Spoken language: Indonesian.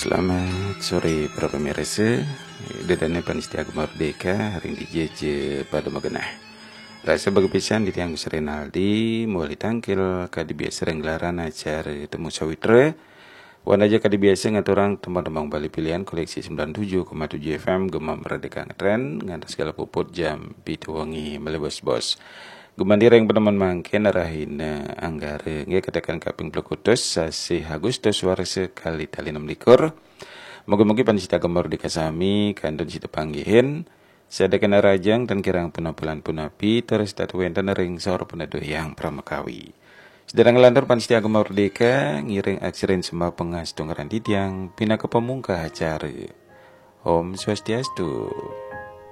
Selamat sore para pemirsa. Dedane Panitia Merdeka hari ini jeje pada magenah. Rasa berkepisan di tiang Renaldi mulai tangkil kadi biasa renggelaran acara temu sawitra. Wan aja kadi biasa ngaturang teman-teman balik pilihan koleksi 97,7 FM Gemam Merdeka ngetren ngantar segala puput jam pitu wangi melebos-bos. Gumandir yang peneman mangken arahina anggare nge katakan kaping plekutus sasi Agustus warse kali tali 6 likur. Moga-moga pancita gemar dikasami kandun sita panggihin. Sadakan rajang dan kirang punapulan punapi terus tatuwen dan ring sor punadu yang pramakawi. Sedang ngelantar pancita gemar deka ngiring aksirin semua pengas tunggaran titiang pina kepemungka acara. Om Swastiastu.